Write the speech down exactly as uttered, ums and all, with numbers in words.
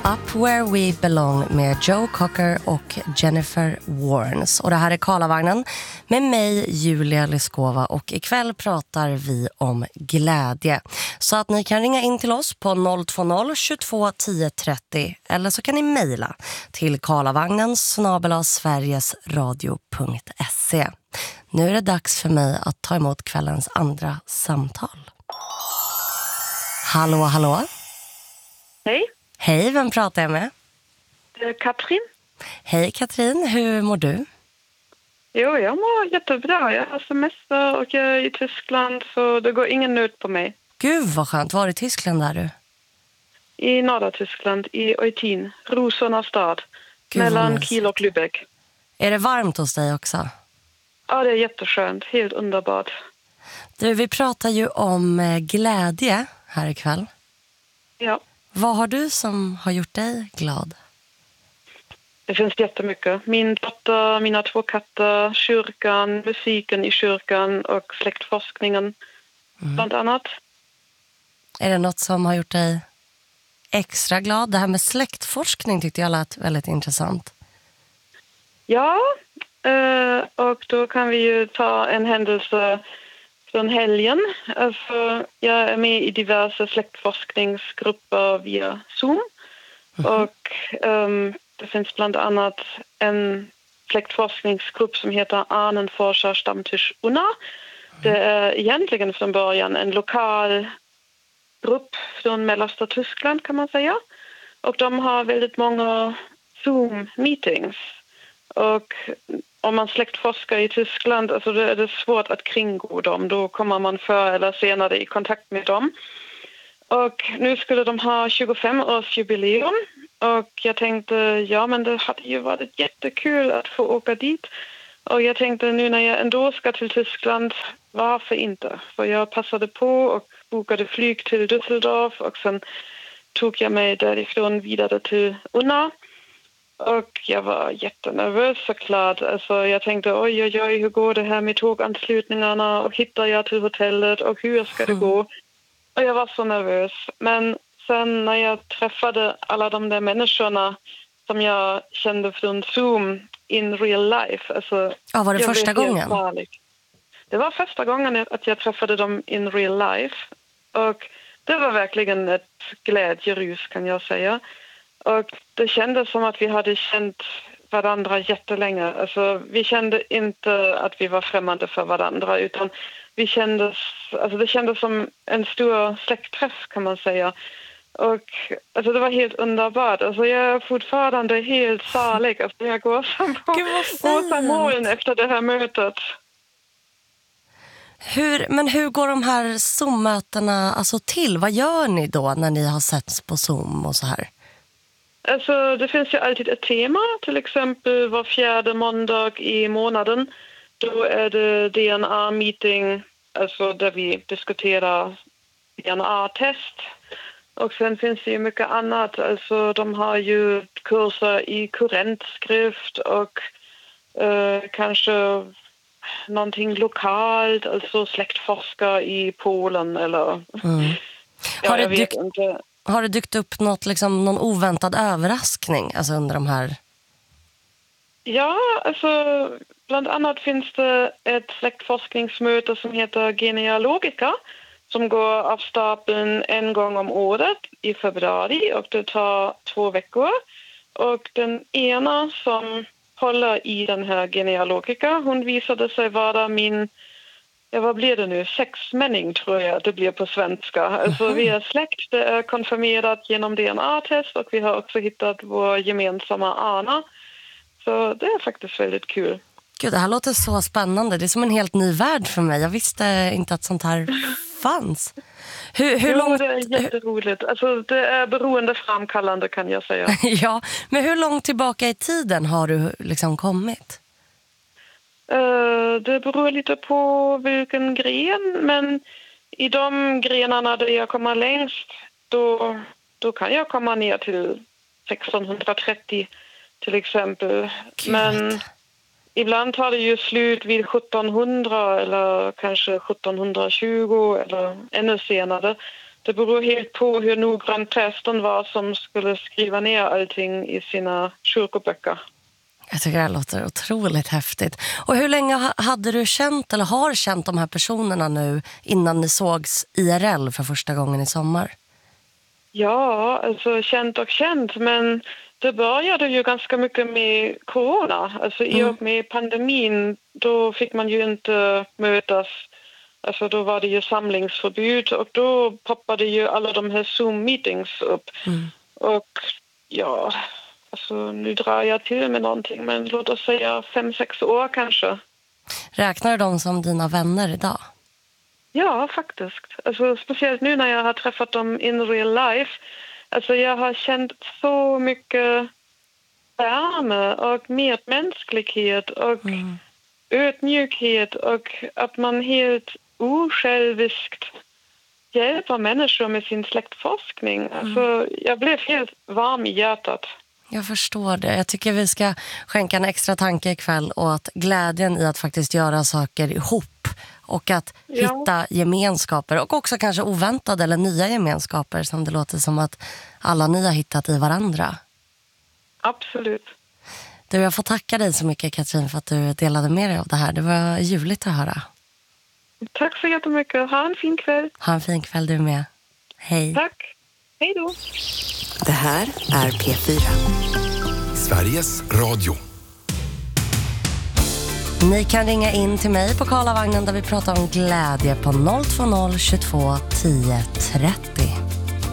Up Where We Belong med Joe Cocker och Jennifer Warnes. Och det här är Karlavagnen med mig, Julia Lyskova. Och ikväll pratar vi om glädje. Så att ni kan ringa in till oss på noll två noll tjugotvå tio trettio. Eller så kan ni mejla till karlavagnen snabel-a sverigesradio punkt se. Nu är det dags för mig att ta emot kvällens andra samtal. Hallå, hallå. Hej. Hej, vem pratar jag med? Katrin. Hej Katrin, hur mår du? Jo, jag mår jättebra. Jag har semester och jag är i Tyskland så det går ingen nöd på mig. Gud vad skönt, var i Tyskland är du? I norra Tyskland, i Eutin, Rosornas stad, Gud, mellan Kiel och Lübeck. Är det varmt hos dig också? Ja, det är jätteskönt, helt underbart. Du, vi pratar ju om eh, glädje här ikväll. Ja. Vad har du som har gjort dig glad? Det finns jättemycket. Min dotter, mina två katter, kyrkan, musiken i kyrkan och släktforskningen mm. bland annat. Är det något som har gjort dig extra glad? Det här med släktforskning tyckte jag lät väldigt intressant. Ja, och då kan vi ju ta en händelse från helgen. Alltså, jag är med i diverse släktforskningsgrupper via Zoom. Mm. Och um, det finns bland annat en släktforskningsgrupp som heter Ahnenforscher Stammtisch Unna. Mm. Det är egentligen från början en lokal grupp från mellersta Tyskland kan man säga. Och de har väldigt många Zoom-meetings. Och om man släktforskar i Tyskland, alltså det är det svårt att kringgå dem. Då kommer man förr eller senare i kontakt med dem. Och nu skulle de ha tjugofem-årsjubileum. Och jag tänkte, ja men det hade ju varit jättekul att få åka dit. Och jag tänkte nu när jag ändå ska till Tyskland, varför inte? För jag passade på och bokade flyg till Düsseldorf. Och sen tog jag mig därifrån vidare till Unna. Och jag var jättenervös såklart. Alltså jag tänkte, oj, oj, oj, hur går det här med tåganslutningarna? Och hittar jag till hotellet? Och hur ska det gå? Och jag var så nervös. Men sen när jag träffade alla de där människorna som jag kände från Zoom in real life. Alltså, ja, var det första gången? Det var första gången att jag träffade dem in real life. Och det var verkligen ett glädjerus kan jag säga. Och det kändes som att vi hade känt varandra jättelänge. Alltså, vi kände inte att vi var främmande för varandra utan vi kändes, alltså det kändes som en stor släktträff kan man säga. Och alltså det var helt underbart. Alltså jag är fortfarande helt salig. Alltså jag går som på rosa moln efter det här mötet. Hur, men hur går de här Zoom-mötena alltså till? Vad gör ni då när ni har setts på Zoom och så här? Alltså det finns ju alltid ett tema, till exempel var fjärde måndag i månaden. Då är det D N A-meeting, alltså där vi diskuterar D N A-test. Och sen finns det ju mycket annat, alltså de har ju kurser i kurrentskrift och eh, kanske någonting lokalt, alltså släktforskare i Polen eller... Mm. ja, har det jag vet dykt... inte... Har det dykt upp något, liksom, någon oväntad överraskning alltså under de här? Ja, alltså bland annat finns det ett släktforskningsmöte som heter Genealogica som går av stapeln en gång om året i februari och det tar två veckor. Och den ena som håller i den här Genealogica, hon visade sig vara min... Ja, vad blir det nu? Sexmänning tror jag det blir på svenska. Alltså mm-hmm. Vi är släkt, det är konfirmerat genom D N A-test och vi har också hittat vår gemensamma Anna. Så det är faktiskt väldigt kul. Gud, det här låter så spännande. Det är som en helt ny värld för mig. Jag visste inte att sånt här fanns. Hur, hur jo, långt... det är jätteroligt. Alltså, det är beroendeframkallande kan jag säga. Ja, men hur långt tillbaka i tiden har du liksom kommit? Uh, det beror lite på vilken gren, men i de grenarna där jag kommer längst, då, då kan jag komma ner till sextonhundratrettio till exempel. Gud. Men ibland tar det ju slut vid sjuttonhundra eller kanske sjuttonhundratjugo eller ännu senare. det beror helt på hur noggrann prästen var som skulle skriva ner allting i sina kyrkoböcker. Jag tycker det här låter otroligt häftigt. Och hur länge hade du känt eller har känt de här personerna nu innan ni sågs I R L för första gången i sommar? Ja, alltså känt och känt, men det började ju ganska mycket med corona. Alltså i och med pandemin, då fick man ju inte mötas. Alltså då var det ju samlingsförbud och då poppade ju alla de här Zoom-meetings upp. Mm. Och ja, alltså nu drar jag till med någonting, men låt oss säga fem, sex år kanske. Räknar du dem som dina vänner idag? Ja, faktiskt. Alltså speciellt nu när jag har träffat dem in real life. Alltså jag har känt så mycket värme och medmänsklighet och mm. ödmjukhet och att man helt osjälviskt hjälper människor med sin släktforskning. Mm. Alltså jag blev helt varm i hjärtat. Jag förstår det. Jag tycker vi ska skänka en extra tanke ikväll åt glädjen i att faktiskt göra saker ihop och att ja. hitta gemenskaper och också kanske oväntade eller nya gemenskaper som det låter som att alla ni har hittat i varandra. Absolut. Du, jag får tacka dig så mycket, Katrin, för att du delade med dig av det här. Det var ljuvligt att höra. Tack så jättemycket. Ha en fin kväll. Ha en fin kväll du med. Hej. Tack. Hej då. Det här är P fyra. Sveriges Radio. Ni kan ringa in till mig på Karlavagnen där vi pratar om glädje på noll två noll tjugotvå tio trettio.